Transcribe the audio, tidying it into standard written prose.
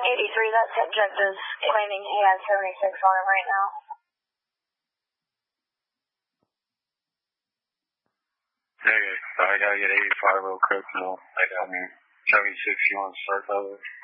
83, that subject is claiming he has 76 on him right now. Okay, I gotta get 85 real quick now. I got me 76, you want to start that way?